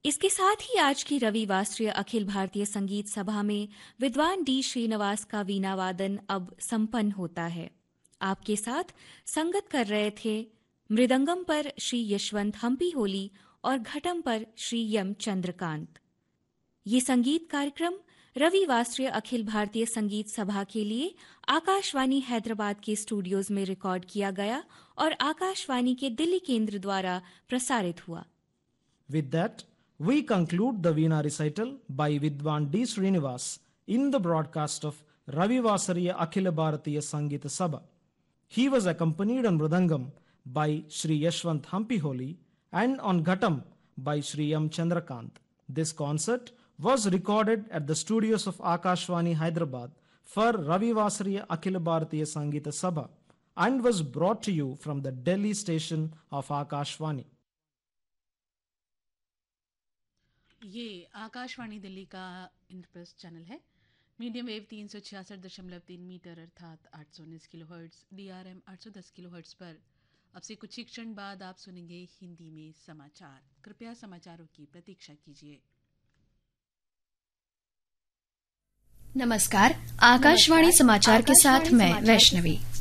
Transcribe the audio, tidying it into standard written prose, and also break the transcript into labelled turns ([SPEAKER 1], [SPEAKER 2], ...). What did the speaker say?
[SPEAKER 1] इसके साथ ही आज की रविवासरीय अखिल भारतीय संगीत सभा में विद्वान डी श्रीनिवास का वीणा वादन अब संपन्न होता है। आपके साथ संगत कर रहे थे मृदंगम पर श्री यशवंत हम्पी होली और घटम पर श्री यम चंद्रकांत। ये संगीत कार्यक्रम रविवासरीय अखिल भारतीय संगीत सभा के लिए आकाशवाणी हैदराबाद के स्टूडियोज में रिकॉर्ड किया गया और आकाशवाणी के दिल्ली केंद्र द्वारा प्रसारित हुआ।
[SPEAKER 2] With that, we conclude the Veena recital by Vidwan D. Srinivas in the broadcast of Ravivasariya Akhila Bharatiya Sangeeta Sabha. He was accompanied on Mridangam by Sri Yashwant Hampi Holi and on Ghatam by Sri M. Chandrakant. This concert was recorded at the studios of Akashvani Hyderabad for Ravivasariya Akhila Bharatiya Sangeeta Sabha and was brought to you from the Delhi station of Akashvani.
[SPEAKER 3] ये आकाशवाणी दिल्ली का Indraprastha channel है। Medium wave 366.3 metre अर्थात 819 kilohertz, DRM 810 kilohertz पर अब से कुछ ही क्षण बाद आप सुनेंगे हिंदी में समाचार। कृपया समाचारों की प्रतीक्षा कीजिए।
[SPEAKER 4] नमस्कार, आकाशवाणी समाचार के साथ मैं वैष्णवी।